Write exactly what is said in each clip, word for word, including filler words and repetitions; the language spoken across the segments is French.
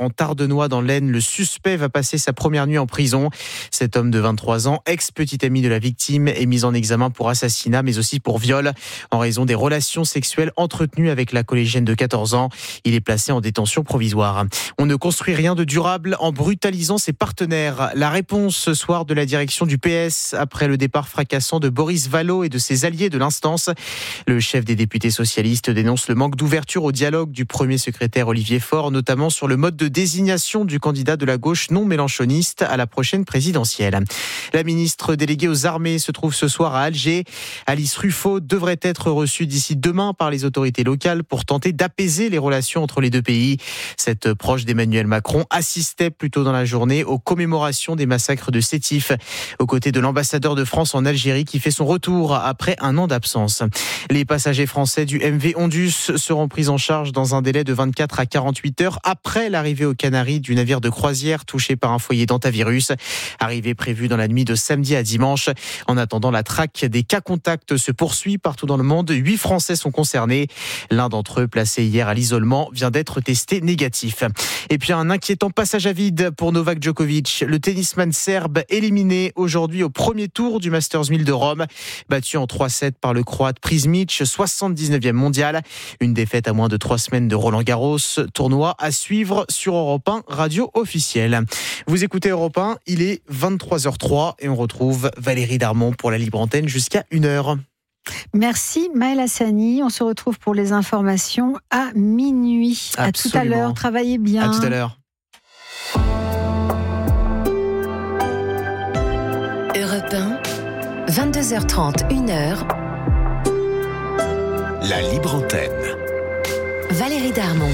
en Tardenois dans l'Aisne. Le suspect va passer sa première nuit en prison. Cet homme de vingt-trois ans, ex-petit ami de la victime, est mis en examen pour assassinat mais aussi pour viol en raison des relations sexuelles entretenues avec la collégienne de quatorze ans. Il est placé en détention provisoire. On ne construit rien de durable en brutalisant ses partenaires. La réponse ce soir de la direction du P S après le départ fracassant de Boris Vallaud et de ses alliés de l'instance. Le chef des députés socialistes dénonce le manque d'ouverture au dialogue du premier secrétaire Olivier Faure, notamment sur le mode de désignation du candidat de la gauche non mélenchoniste à la prochaine présidentielle. La ministre déléguée aux armées se trouve ce soir à Alger. Alice Ruffo devrait être reçue d'ici demain par les autorités locales pour tenter d'apaiser les relations entre les deux pays. Cette proche d'Emmanuel Macron assistait plus tôt dans la journée aux commémorations des massacres de Sétif, aux côtés de l'ambassadeur de France en Algérie qui fait son retour après un an d'absence. Les passagers français du M V Ondus seront pris en charge dans un délai de vingt-quatre à quarante-huit heures après l'arrivée aux Canaries du navire de croisière touché par un foyer d'hantavirus. Arrivée prévue dans la nuit de samedi à dimanche. En attendant, la traque des cas contacts se poursuit partout dans le monde. Huit Français sont concernés. L'un d'entre eux, placé hier à l'isolement, vient d'être testé négatif. Et puis un inquiétant passage à vide pour Novak Djokovic. Le tennisman serbe éliminé aujourd'hui au premier tour du Masters mille de Rome. Battu en trois sept par le Croate Prizmic, soixante-dix-neuvième mondial. Une défaite à moins de trois semaines de Roland Garros. Tournoi à suivre sur Europe un, radio officielle. Vous écoutez Europe un, il est vingt-trois heures zéro trois et on retrouve Valérie Darmon pour la libre antenne jusqu'à une heure. Merci Maëlle Hassani. On se retrouve pour les informations à minuit. Absolument. À tout à l'heure. Travaillez bien. À tout à l'heure. Europe un, vingt-deux heures trente, une heure. La libre antenne. Valérie Darmon.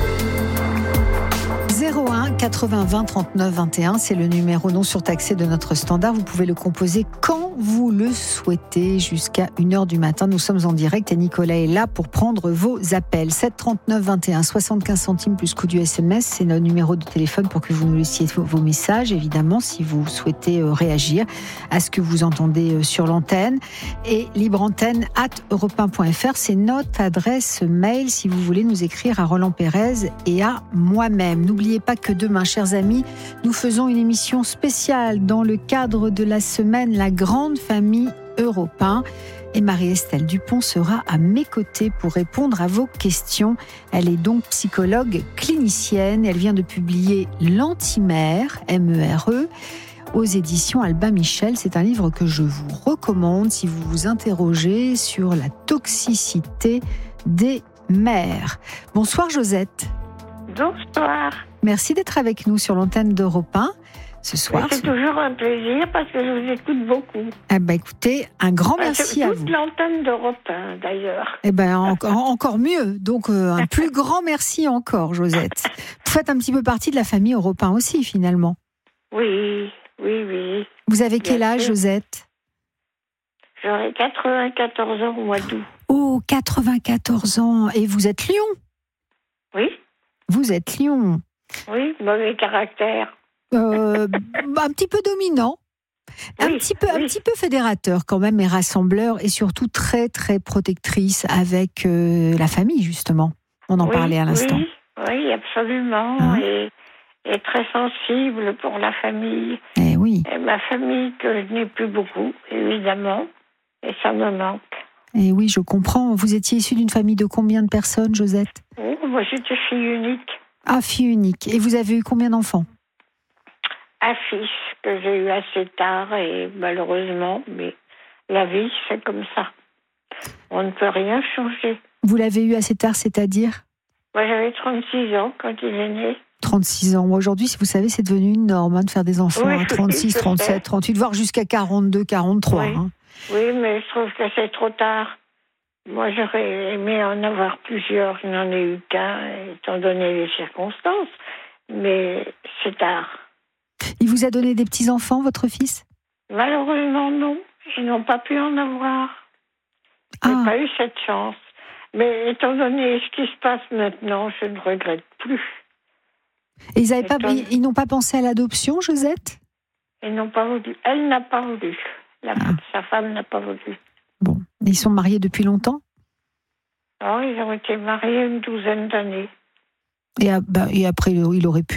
zéro un quatre-vingts vingt trente-neuf vingt et un, c'est le numéro non surtaxé de notre standard. Vous pouvez le composer quand vous le souhaitez jusqu'à une heure du matin. Nous sommes en direct et Nicolas est là pour prendre vos appels. sept trente-neuf vingt et un, soixante-quinze centimes plus coût du S M S. C'est notre numéro de téléphone pour que vous nous laissiez vos messages, évidemment, si vous souhaitez réagir à ce que vous entendez sur l'antenne. Et libreantenne arobase europe un point f r, c'est notre adresse mail si vous voulez nous écrire à Roland Pérez et à moi-même. N'oubliez pas que demain, chers amis, nous faisons une émission spéciale dans le cadre de la semaine La Grande Famille Europe un. Et Marie-Estelle Dupont sera à mes côtés pour répondre à vos questions. Elle est donc psychologue clinicienne. Elle vient de publier L'Antimère, M E R E, aux éditions Albin Michel. C'est un livre que je vous recommande si vous vous interrogez sur la toxicité des mères. Bonsoir Josette. Bonsoir. Merci d'être avec nous sur l'antenne d'Europe un ce soir. C'est toujours un plaisir parce que je vous écoute beaucoup. Eh ben, écoutez, un grand Enfin, merci à vous. Toute l'antenne d'Europe un, d'ailleurs. Eh ben, encore, encore mieux. Donc, euh, un plus grand merci encore, Josette. Vous faites un petit peu partie de la famille Europe un aussi, finalement. Oui, oui, oui. Vous avez quel Bien âge, sûr. Josette ? J'aurai quatre-vingt-quatorze ans au mois d'août. Oh, quatre-vingt-quatorze ans. Et vous êtes lion ? Oui, Vous êtes lion. oui, mauvais caractère. Euh, un petit peu dominant. Un, Oui, petit peu, un oui. petit peu fédérateur quand même et rassembleur et surtout très très protectrice avec euh, la famille justement. On en Oui, parlait à l'instant. Oui, oui, absolument. Hein? et, et très sensible pour la famille. Eh oui, Et ma famille que je n'ai plus beaucoup, évidemment. Et ça me manque. eh oui, je comprends. Vous étiez issue d'une famille de combien de personnes, Josette ? Oh, moi, j'étais fille unique. Ah, fille unique. Et vous avez eu combien d'enfants ? Un fils que j'ai eu assez tard et malheureusement, mais la vie, c'est comme ça. On ne peut rien changer. Vous l'avez eu assez tard, c'est-à-dire ? Moi, j'avais trente-six ans quand il est né. trente-six ans. Aujourd'hui, si vous savez, c'est devenu une norme hein, de faire des enfants Oui, à trente-six, je sais. trente-sept, trente-huit, voire jusqu'à quarante-deux, quarante-trois. Oui. Hein. Oui, mais je trouve que c'est trop tard. Moi, j'aurais aimé en avoir plusieurs. Je n'en ai eu qu'un, étant donné les circonstances. Mais c'est tard. Il vous a donné des petits-enfants, votre fils ? Malheureusement, non. Ils n'ont pas pu en avoir. Je n'ai Ah. pas eu cette chance. Mais étant donné ce qui se passe maintenant, je ne regrette plus. Et ils, avaient pas, Étonne- ils, ils n'ont pas pensé à l'adoption, Josette ? Ils n'ont pas voulu. Elle n'a pas voulu. La- Ah. Sa femme n'a pas voulu. Bon, ils sont mariés depuis longtemps ? Alors, ils ont été mariés une douzaine d'années. Et, ah, bah, et après, il aurait pu